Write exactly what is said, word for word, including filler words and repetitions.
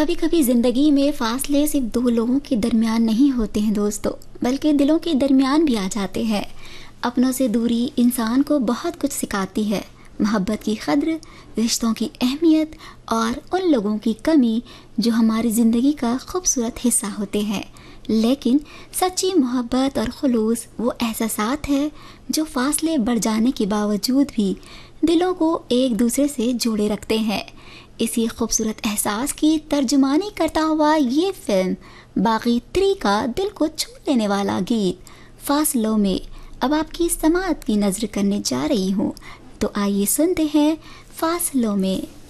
कभी कभी ज़िंदगी में फासले सिर्फ दो लोगों के दरमियान नहीं होते हैं दोस्तों, बल्कि दिलों के दरमियान भी आ जाते हैं। अपनों से दूरी इंसान को बहुत कुछ सिखाती है, मोहब्बत की कद्र, रिश्तों की अहमियत और उन लोगों की कमी जो हमारी ज़िंदगी का खूबसूरत हिस्सा होते हैं। लेकिन सच्ची मोहब्बत और खुलूस वो एहसासात है जो फासले बढ़ जाने के बावजूद भी दिलों को एक दूसरे से जोड़े रखते हैं। इसी खूबसूरत एहसास की तर्जुमानी करता हुआ ये फिल्म बागी थ्री का दिल को छू लेने वाला गीत फासलों में अब आपकी समाअत की नज़र करने जा रही हूँ। तो आइए सुनते हैं फासलों में।